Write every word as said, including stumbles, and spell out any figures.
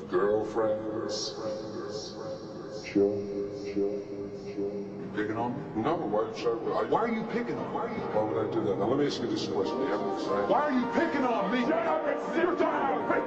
Girlfriends. Sure, sure, sure. You picking on me? No, why are you trying to... Why are you picking on me? Why are you... Why would I do that? Now let me ask you this question. You have to decide. Why are you picking on me? Shut up and sit down!